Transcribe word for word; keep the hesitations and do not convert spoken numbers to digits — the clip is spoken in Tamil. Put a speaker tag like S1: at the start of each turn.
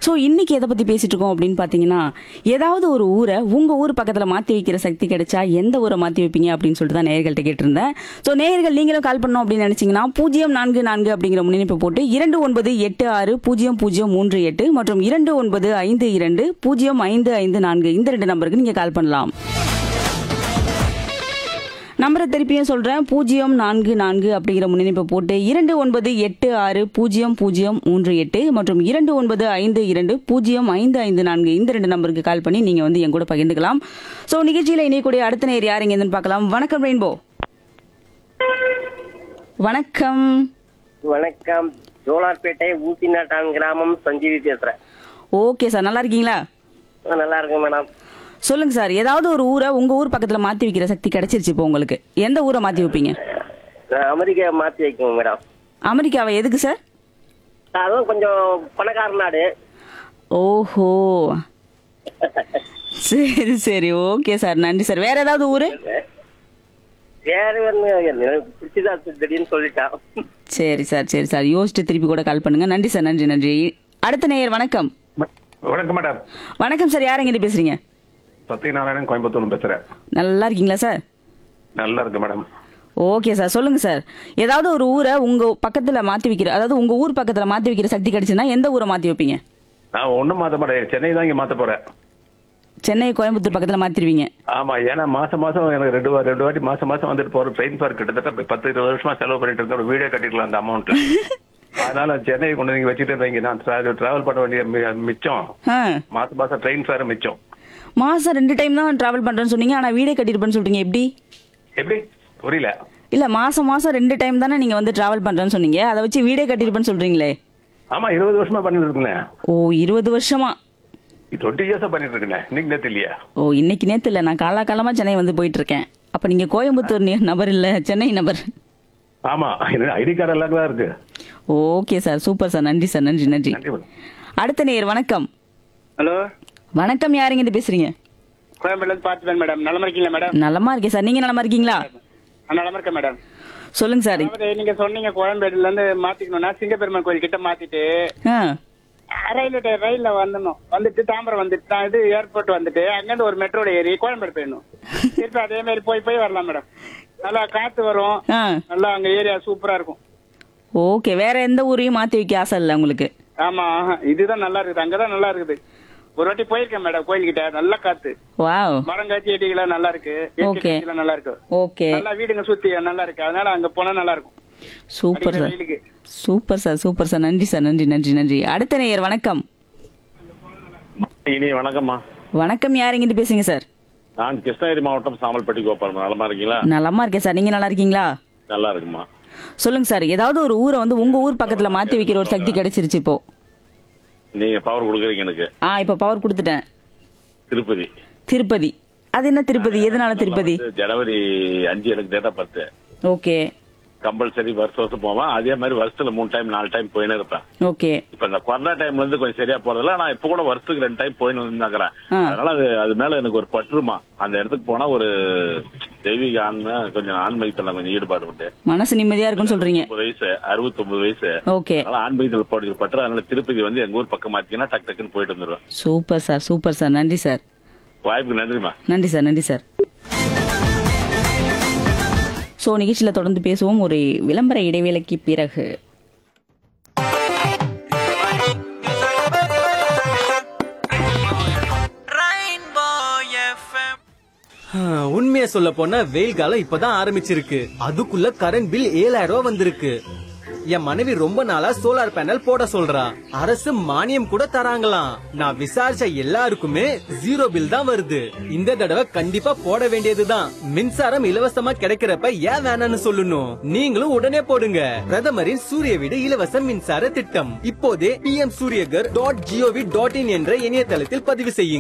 S1: ஸோ இன்னைக்கு எதை பத்தி பேசிட்டு இருக்கோம் அப்படின்னு பாத்தீங்கன்னா, ஏதாவது ஒரு ஊரை உங்க ஊர் பக்கத்துல மாத்தி வைக்கிற சக்தி கிடைச்சா எந்த ஊரை மாத்தி வைப்பீங்க அப்படின்னு சொல்லிட்டு தான் நேயர்கள்ட்ட கேட்டிருந்தேன். ஸோ நேயர்கள் நீங்களும் கால் பண்ணோம் அப்படின்னு நினைச்சீங்கன்னா பூஜ்ஜியம் நான்கு நான்கு அப்படிங்கிற முன்னிணைப்பு போட்டு இரண்டு ஒன்பது எட்டு ஆறு பூஜ்ஜியம் பூஜ்ஜியம் மூன்று எட்டு மற்றும் இரண்டு ஒன்பது ஐந்து இரண்டு பூஜ்ஜியம் ஐந்து ஐந்து நான்கு இந்த ரெண்டு நம்பருக்கு நீங்க கால் பண்ணலாம். நம்பரை திருப்பியும் சொல்றேன், பூஜ்ஜியம் நான்கு நான்கு அப்படிங்கிற முன்னிணைப்பை போட்டு இரண்டு ஒன்பது எட்டு ஆறு பூஜ்ஜியம் பூஜ்ஜியம் மூன்று எட்டு மற்றும் இரண்டு ஒன்பது ஐந்து இரண்டு பூஜ்ஜியம் ஐந்து ஐந்து நான்கு இந்த ரெண்டு நம்பருக்கு கால் பண்ணி நீங்க வந்து என் கூட பகிர்ந்துக்கலாம். ஸோ நிகழ்ச்சியில இணையக்கூடிய அடுத்த நேர் யார் எங்க இருந்து பார்க்கலாம். வணக்கம் ரெயின்போ. வணக்கம்.
S2: வணக்கம். ஜோலார்பேட்டை ஊசிநாட்டான் கிராமம் சஞ்சீவி பேசுறேன்.
S1: ஓகே சார், நல்லா இருக்கீங்களா?
S2: நல்லா இருக்கேன் மேடம்.
S1: சொல்லுங்க சார், ஏதாவது ஒரு ஊரை உங்க ஊர் பக்கத்துல மாத்தி வைக்கிற சக்தி கிடைச்சிருச்சு இப்போ உங்களுக்கு, எந்த ஊரை மாத்தி வைப்பீங்க?
S2: நான் அமெரிக்கா மாத்தி வைக்கணும் மேடம்.
S1: அமெரிக்காவை எதுக்கு சார்?
S2: அதுவும் கொஞ்சம் பணக்கார நாடு.
S1: ஓஹோ, சரி சரி, ஓகே சார், நன்றி சார். வேற ஏதாவது ஊரு?
S2: வேற ஒன்று பிடிச்சதா திடீர்னு சொல்லிட்டான்.
S1: சரி சார், சரி சார், யோசிச்சு திருப்பி கூட கால் பண்ணுங்க. நன்றி சார், நன்றி நன்றி. அடுத்த நேயர் வணக்கம்.
S3: வணக்கம் மேடம்.
S1: வணக்கம் சார், யார் எங்கிட்ட பேசுறீங்க?
S3: சத்யநாராயணன் கோயம்புத்தூர் பேசுறேன்.
S1: நல்லா இருக்கீங்களா சார்?
S3: நல்லா இருக்கு மேடம்.
S1: ஓகே சார், சொல்லுங்க சார். ஏதாவது ஒரு ஊரை உங்க பக்கத்துல மாத்தி வைக்கிற, அதாவது உங்க ஊர் பக்கத்துல மாத்தி வைக்கிற சக்தி கிடைச்சுன்னா எந்த ஊரை மாத்தி வைப்பீங்க?
S3: நான் ஒண்ணும் மாத்த மாட்டேன், சென்னை தான் இங்க மாத்த போறேன்.
S1: சென்னை கோயம்புத்தூர் பக்கத்துல மாத்திருவீங்க?
S3: ஆமா, ஏன்னா மாசம் மாசம் எனக்கு ரெண்டு வா- ரெண்டு வாட்டி மாசம் மாசம் வந்துட்டு போற ட்ரெயின் ஃபேர் கிட்டத்தட்ட பத்து இருபது வருஷமா செலவு பண்ணிட்டு இருந்தேன். ஒரு வீடே கட்டிக்கலாம் அந்த அமௌண்ட். அதனால சென்னையை கொண்டு நீங்க வச்சுட்டு இருந்தீங்க, நான் டிராவல் பண்ண வேண்டிய மி- மிச்சம்
S1: ஆ,
S3: மாசம் மாசம் ட்ரெயின் ஃபேர் மிச்சம்.
S1: மாசம் ரெண்டு டைம் தான் டிராவல் பண்றேன்னு சொன்னீங்க, ஆனா வீடே கட்டிருப்பேன்னு சொல்றீங்க, எப்படி?
S3: எப்படி புரியல?
S1: இல்ல, மாசம் மாசம் ரெண்டு டைம் தானே நீங்க வந்து டிராவல் பண்றேன்னு சொன்னீங்க, அதை வச்சு வீடே கட்டிருப்பேன்னு சொல்றீங்களே.
S3: ஆமா, இருபது வருஷமா பண்ணிட்டு இருக்கேன்.
S1: ஓ, இருபது வருஷமா?
S3: டுவெண்ட்டி இயர்ஸா பண்ணிட்டு இருக்கேன். இன்னைக்கு நேத்து இல்லையா?
S1: ஓ, இன்னைக்கு நேத்து இல்ல, நான் காலாகாலமா சென்னை வந்து போயிட்டு இருக்கேன். அப்ப நீங்க கோயம்புத்தூர் நே- நபர் இல்ல, சென்னை நபர்.
S3: ஆமா, ஐடி கார்டு எல்லாம் தான் இருக்கு.
S1: ஓகே சார், சூப்பர் சார், நன்றி சார், நன்றி நன்றி.
S3: நன்றி மேடம்.
S1: அடுத்த நேயர் வணக்கம்.
S4: ஹலோ,
S1: வணக்கம், யாருங்க இது பேசுறீங்க?
S4: கோயம்பேடுல இருந்து பார்த்துப்பேன் மேடம். நலமா இருக்கீங்களா மேடம்?
S1: நலமா இருக்கேன் சார், நீங்க நலமா இருக்கீங்களா?
S4: நான் நலமா இருக்கேன் மேடம்.
S1: சொல்லுங்க சார்.
S4: அதாவது நீங்க சொன்னீங்க கோயம்பேடுல இருந்து மாத்திக்கணும்னா சிங்கப்பெருமாள் கோயில் கிட்ட மாத்திட்டு
S1: ஆ,
S4: ரயில்வே ரயில்ல வந்துடணும். வந்துட்டு தாம்பரம் வந்துட்டு தான் இது ஏர்போர்ட் வந்துட்டு அங்கிருந்து ஒரு மெட்ரோல ஏறி கோயம்பேடு போயிடணும். திருப்பி அதே மாதிரி போய் போய் வரலாம் மேடம். நல்லா காத்து வரும்,
S1: ஆ,
S4: நல்லா அங்க ஏரியா சூப்பரா இருக்கும்.
S1: ஓகே. வேற எந்த ஊரையும் மாத்தி வைக்க ஆசை இல்ல உங்களுக்கு?
S4: ஆமா, இதுதான் நல்லா இருக்குது, அங்கதான் நல்லா இருக்குது. ஒரு வாட்டி போயிருக்கேன் மேடம் கோயில்கிட்ட, நல்லா காத்து,
S1: வாவ்,
S4: மரங்காட்சி செடிகள்லாம் நல்லா இருக்கு,
S1: Okay.
S4: எல்லாம் நல்லா இருக்கு,
S1: ஓகே,
S4: நல்லா வீடுங்க சுத்தி நல்லா இருக்கு. அதனால அங்க போனா நல்லா இருக்கும்.
S1: சூப்பர் சார்,
S4: வெயிலுக்கு
S1: சூப்பர் சார், சூப்பர் சார், நன்றி சார், நன்றி நன்றி நன்றி. அடுத்த நேயர் வணக்கம்.
S5: இனி வணக்கம்மா.
S1: வணக்கம், யார் எங்கிட்டு பேசுங்க சார்?
S5: நான் கிருஷ்ணகிரி மாவட்டம் சாமல்பட்டி கோபால். நலமா இருக்கீங்களா?
S1: நலமா இருக்கேன் சார், நீங்க நல்லா இருக்கீங்களா?
S5: நல்லா இருக்குமா.
S1: சொல்லுங்க சார், ஏதாவது ஒரு ஊரை வந்து உங்க ஊர் பக்கத்துல மாத்தி வைக்கிற ஒரு சக்தி கிடைச்சிருச்சு இப்போ.
S5: நீங்க பவர் கொடுக்குறீங்க எனக்கு.
S1: ஆ, இப்ப பவர் கொடுத்துட்டேன்.
S5: திருப்பதி.
S1: திருப்பதி? அது என்ன திருப்பதி? எதனால திருப்பதி?
S5: வந்து ஜனவரி அஞ்சு எனக்கு டேட்டா பத்து.
S1: ஓகே
S5: கம்பல்சரி வருஷம் வருஷம் போவேன். அதே மாதிரி வருஷத்துல மூணு டைம் நாலு டைம் போயின்னு இருப்பேன்.
S1: ஓகே.
S5: இப்ப இந்த கொரோனா டைம்ல இருந்து கொஞ்சம் சரியா போறதில்ல. நான் இப்ப கூட வருஷத்துக்கு ரெண்டு டைம் போயின்னு வந்துக்கிறேன்.
S1: ஆ.
S5: அதனால அது அது மேல எனக்கு ஒரு பற்றுமா. அந்த இடத்துக்கு போனா ஒரு தெய்வீக ஆன்மை, கொஞ்சம் ஆன்மீகத்துல கொஞ்சம் ஈடுபாடு உண்டு.
S1: மனசு நிம்மதியா இருக்குன்னு சொல்றீங்க.
S5: முப்பது வயசு அறுபத்தி ஒன்பது வயசு.
S1: ஓகே,
S5: அதனால ஆன்மீகத்தில் போட்டு பற்று. அதனால திருப்பதி வந்து எங்க ஊர் பக்கம் மாத்தீங்கன்னா டக்கு டக்குன்னு போயிட்டு வந்துருவேன்.
S1: சூப்பர் சார், சூப்பர் சார், நன்றி சார்.
S5: வாய்ப்புக்கு நன்றிமா.
S1: நன்றி சார், நன்றி சார். ஸோ நிகழ்ச்சியில் தொடர்ந்து பேசுவோம் ஒரு விளம்பர இடைவேளைக்கு பிறகு.
S6: உண்மையை சொல்ல போனா வெயில் காலம் இப்பதான் ஆரம்பிச்சிருக்கு, அதுக்குள்ள கரண்ட் பில் ஏழாயிரம் ரூபாய் வந்திருக்கு. என் மனைவி ரொம்ப நாளா சோலார் பேனல் போட சொல்றா. அரசு மானியம் கூட தராங்களாம். நான் விசாரிச்ச எல்லாருக்குமே ஜீரோ பில் தான் வருது. இந்த தடவை கண்டிப்பா போட வேண்டியதுதான். மின்சாரம் இலவசமா கிடைக்கிறப்ப ஏன் வேணாம்னு சொல்லணும்? நீங்களும் உடனே போடுங்க. பிரதமரின் சூரிய வீடு இலவச மின்சார திட்டம் இப்போதே B M Surya Ghar dot gov dot in என்ற இணையதளத்தில் பதிவு செய்யுங்க.